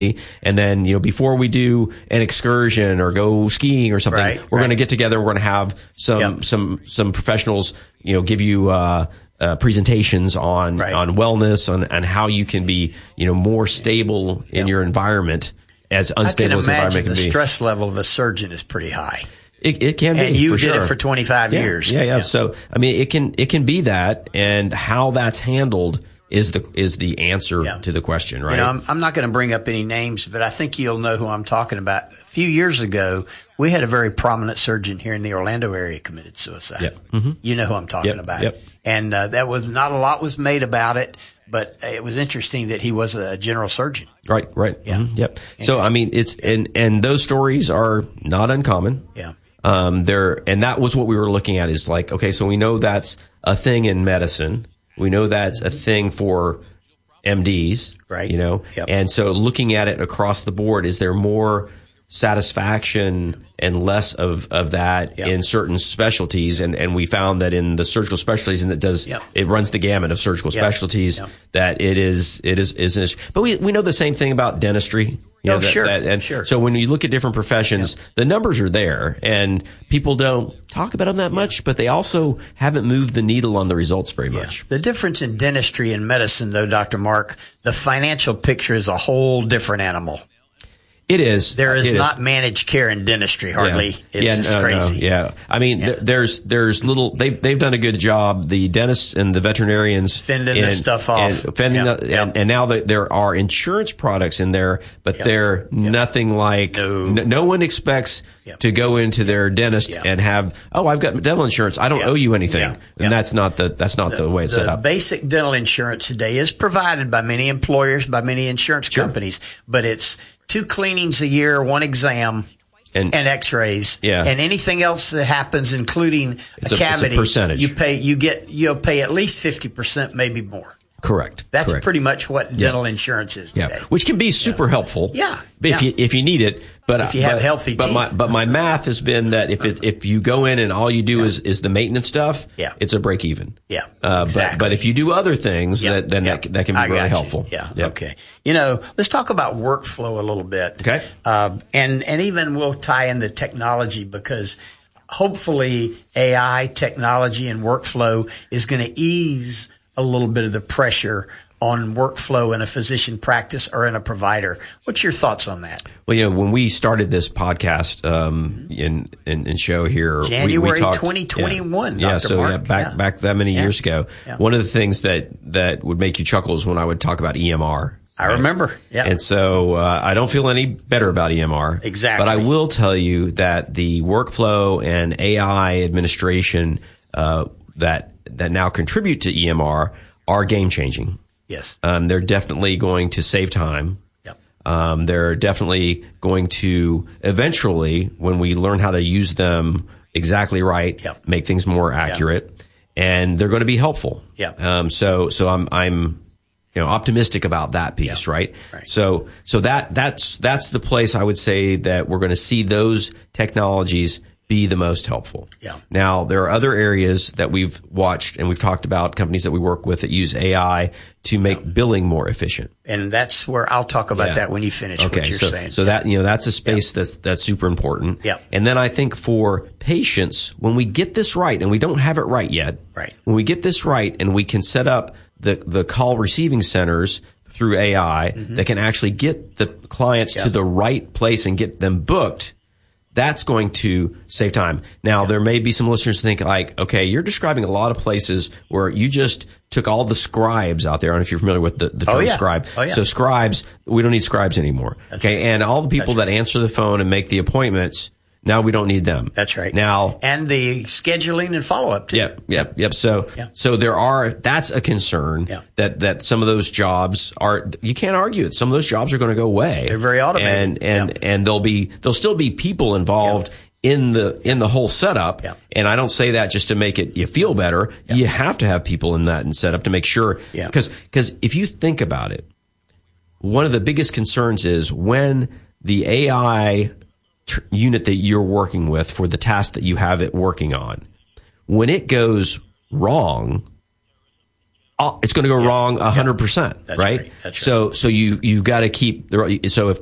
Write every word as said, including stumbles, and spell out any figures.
And then, you know, before we do an excursion or go skiing or something, right, we're right. going to get together. We're going to have some, yep. some, some professionals, you know, give you, uh, uh, presentations on, right. on wellness, on, on how you can be, you know, more stable in yep. your environment as unstable as the environment can the be. The stress level of a surgeon is pretty high. It, it can be. And you for did sure. it for twenty-five yeah, years. Yeah, yeah, yeah. So, I mean, it can, it can be that, and how that's handled is the, is the answer yeah. to the question, right? You know, I'm, I'm not going to bring up any names, but I think you'll know who I'm talking about. A few years ago, we had a very prominent surgeon here in the Orlando area committed suicide. Yep. Mm-hmm. You know who I'm talking yep. about. Yep. And, uh, that was not a lot was made about it, but it was interesting that he was a general surgeon. Right, right. Yeah. Mm-hmm. Yep. So, I mean, it's, and, and those stories are not uncommon. Yeah. Um, there, and that was what we were looking at is like, okay, so we know that's a thing in medicine. We know that's a thing for M Ds, right? You know, yep. and so looking at it across the board, is there more satisfaction and less of, of that yep. in certain specialties? And, and we found that in the surgical specialties, and it does, yep. it runs the gamut of surgical yep. specialties, yep. that it is, it is, is an issue. But we, we know the same thing about dentistry. You oh, know, that, sure. That, and sure. So when you look at different professions, yep. the numbers are there, and people don't talk about them that much, yeah. but they also haven't moved the needle on the results very yeah. much. The difference in dentistry and medicine, though, Doctor Mark, the financial picture is a whole different animal. It is. There is it not is. managed care in dentistry, hardly. Yeah. It's yeah, just no, crazy. No, yeah. I mean, yeah. Th- there's, there's little, they've, they've done a good job. The dentists and the veterinarians. Fending and, this stuff off. And, fending yeah. the, yeah. and, and now that there are insurance products in there, but yep. they're yep. nothing like, no, n- no one expects yep. to go into their dentist yep. and have, oh, I've got dental insurance. I don't yep. owe you anything. Yep. And yep. that's not the, that's not the, the way it's the set up. The basic dental insurance today is provided by many employers, by many insurance sure. companies, but it's two cleanings a year, one exam. And, and x-rays. Yeah. And anything else that happens, including it's a cavity. A, it's a percentage. You pay, you get, you'll pay at least fifty percent, maybe more. Correct. That's Correct. pretty much what dental yeah. insurance is today. Yeah. Which can be super yeah. helpful. Yeah. If yeah. you, if you need it. But if you have but, healthy but teeth. my, but my math has been that if it, if you go in and all you do yeah. is, is the maintenance stuff, yeah. it's a break even. Yeah. Uh, exactly. but, but if you do other things, yeah. that, then yeah. that, that can be I really got helpful. You. Yeah. Yep. Okay. You know, let's talk about workflow a little bit. Okay. Uh, and, and even we'll tie in the technology, because hopefully A I technology and workflow is going to ease a little bit of the pressure on workflow in a physician practice or in a provider. What's your thoughts on that? Well, you know, when we started this podcast, um, in, in, in show here, January we, we talked, twenty twenty-one, yeah, Doctor so Mark. yeah, back, yeah. back that many yeah. years ago, yeah. one of the things that, that would make you chuckle is when I would talk about E M R. I remember. Yeah. And so, uh, I don't feel any better about E M R. Exactly. But I will tell you that the workflow and A I administration, uh, that, that now contribute to E M R are game changing. Yes. Um, they're definitely going to save time. Yep. Um, they're definitely going to eventually, when we learn how to use them exactly right, yep. make things more accurate, yep. and they're going to be helpful. Yeah. Um, so, so I'm, I'm, you know, optimistic about that piece, yep. right? right? So, so that, that's, that's the place I would say that we're going to see those technologies be the most helpful. Yeah. Now, there are other areas that we've watched and we've talked about, companies that we work with that use A I to make yeah. billing more efficient. And that's where I'll talk about yeah. that when you finish okay, what you're so, saying. So yeah. that, you know, that's a space yeah. that's, that's super important. Yeah. And then I think for patients, when we get this right, and we don't have it right yet, right. when we get this right and we can set up the, the call receiving centers through A I mm-hmm. that can actually get the clients yeah. to the right place and get them booked, that's going to save time. Now, yeah. there may be some listeners who think like, okay, you're describing a lot of places where you just took all the scribes out there. I don't know if you're familiar with the, the term oh, yeah. scribe. Oh, yeah. So scribes, we don't need scribes anymore. That's okay. right. And all the people That's that right. answer the phone and make the appointments, now we don't need them. That's right. Now, and the scheduling and follow up too. Yep, yep, yep. So, yeah. so there are, that's a concern yeah. that, that some of those jobs are, you can't argue it. Some of those jobs are going to go away. They're very automated. And, and, yeah. and there'll be, there'll still be people involved yeah. in the, in the whole setup. Yeah. And I don't say that just to make it, you feel better. Yeah. You have to have people in that and setup to make sure. Yeah. Cause, cause if you think about it, one of the biggest concerns is when the A I unit that you're working with for the task that you have it working on, when it goes wrong, it's going to go yeah. wrong a hundred percent, right? right. That's so, right. so you, you've got to keep the, so if,